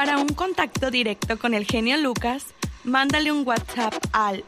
Para un contacto directo con el genio Lucas, mándale un WhatsApp al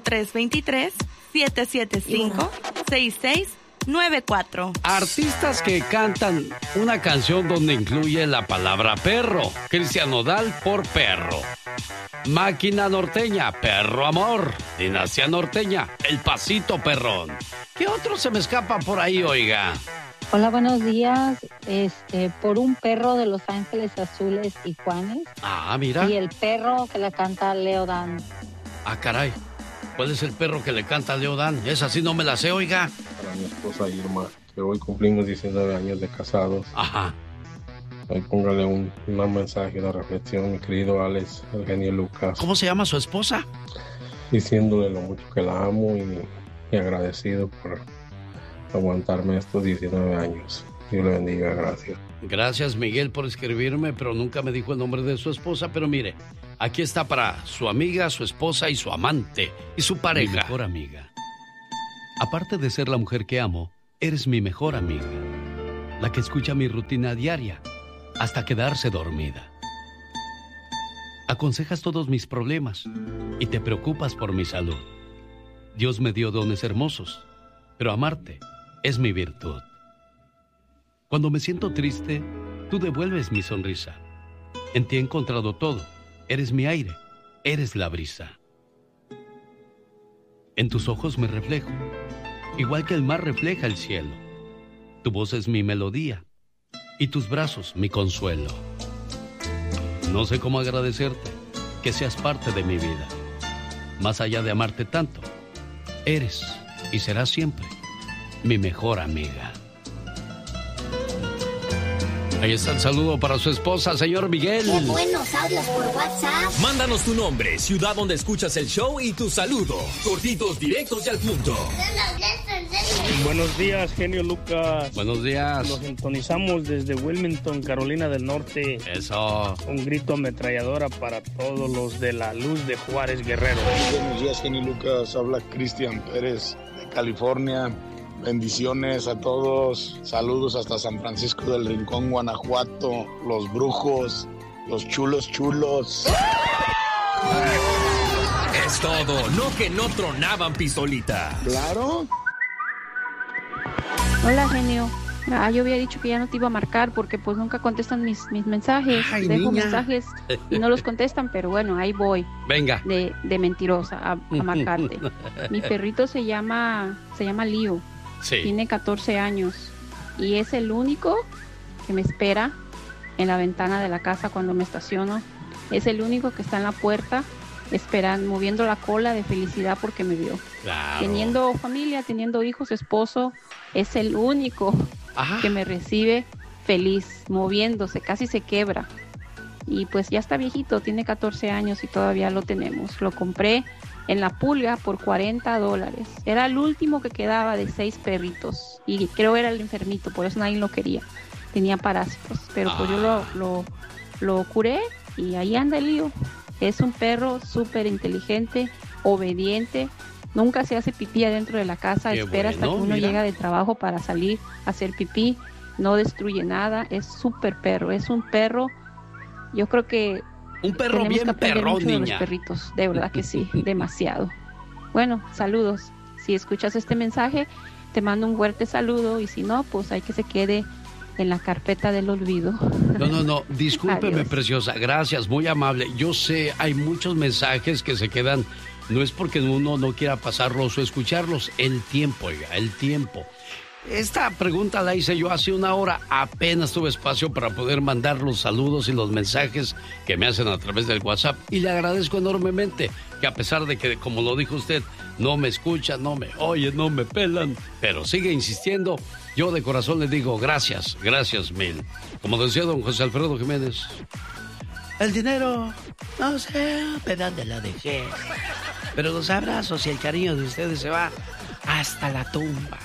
1323-775-6694. Artistas que cantan una canción donde incluye la palabra perro. Cristian Nodal por Perro. Máquina Norteña, Perro Amor. Dinastía Norteña, El Pasito Perrón. ¿Qué otro se me escapa por ahí, oiga? Hola, buenos días. Por un perro de Los Ángeles Azules y Juanes. Ah, mira. Y el perro que le canta Leo Dan. Ah, caray. ¿Cuál es el perro que le canta a Leo Dan? Esa sí no me la sé, oiga. Para mi esposa Irma, que hoy cumplimos 19 años de casados. Ajá. Ahí póngale un mensaje, una reflexión, mi querido Alex, el genio Lucas. ¿Cómo se llama su esposa? Diciéndole lo mucho que la amo y agradecido por aguantarme estos 19 años. Dios le bendiga, gracias. Gracias, Miguel, por escribirme, pero nunca me dijo el nombre de su esposa. Pero mire, aquí está para su amiga, su esposa y su amante y su pareja. Mi mejor amiga. Aparte de ser la mujer que amo, eres mi mejor amiga. La que escucha mi rutina diaria hasta quedarse dormida. Aconsejas todos mis problemas y te preocupas por mi salud. Dios me dio dones hermosos, pero amarte es mi virtud. Cuando me siento triste, tú devuelves mi sonrisa. En ti he encontrado todo. Eres mi aire, eres la brisa. En tus ojos me reflejo, igual que el mar refleja el cielo. Tu voz es mi melodía y tus brazos mi consuelo. No sé cómo agradecerte que seas parte de mi vida. Más allá de amarte tanto, eres y serás siempre mi mejor amiga. Ahí está el saludo para su esposa, señor Miguel. ¡Qué buenos audios por WhatsApp! Mándanos tu nombre, ciudad donde escuchas el show y tu saludo. Cortitos, directos y al punto. Buenos días, genio Lucas. Buenos días. Nos sintonizamos desde Wilmington, Carolina del Norte. Eso. Un grito ametralladora para todos los de la Luz de Juárez Guerrero. Buenos días, genio Lucas. Habla Cristian Pérez de California. Bendiciones a todos. Saludos hasta San Francisco del Rincón, Guanajuato. Los brujos, los chulos. Es todo, no que no tronaban pistolita. Claro. Hola, genio. Yo había dicho que ya no te iba a marcar porque pues nunca contestan mis mensajes. Ay, Dejo niña. mensajes y no los contestan, pero bueno, ahí voy. Venga. De mentirosa a marcarte. Mi perrito se llama Lío. Sí. Tiene 14 años y es el único que me espera en la ventana de la casa cuando me estaciono. Es el único que está en la puerta esperando, moviendo la cola de felicidad porque me vio. Claro. Teniendo familia, teniendo hijos, esposo, es el único que me recibe feliz, moviéndose, casi se quebra. Y pues ya está viejito, tiene 14 años y todavía lo tenemos. Lo compré en La Pulga por $40. Era el último que quedaba de 6 perritos. Y creo era el enfermito, por eso nadie lo quería. Tenía parásitos. Pero pues yo lo curé y ahí anda el Lío. Es un perro súper inteligente, obediente. Nunca se hace pipí adentro de la casa. Qué espera hasta que uno llega de trabajo para salir a hacer pipí. No destruye nada. Es súper perro. Es un perro. Yo creo que un perro tenemos bien que aprender perrón, mucho de niña. los perritos, de verdad que sí, demasiado. Bueno, saludos. Si escuchas este mensaje, te mando un fuerte saludo y si no, pues hay que se quede en la carpeta del olvido. No, discúlpeme, Adiós. preciosa, gracias, muy amable. Yo sé, hay muchos mensajes que se quedan, no es porque uno no quiera pasarlos o escucharlos, el tiempo, oiga, el tiempo. Esta pregunta la hice yo hace una hora, apenas tuve espacio para poder mandar los saludos y los mensajes que me hacen a través del WhatsApp y le agradezco enormemente que a pesar de que, como lo dijo usted, no me escuchan, no me oyen, no me pelan, pero sigue insistiendo, yo de corazón le digo gracias mil. Como decía don José Alfredo Jiménez, el dinero, no sé de dónde lo dejé, pero los abrazos y el cariño de ustedes se va hasta la tumba.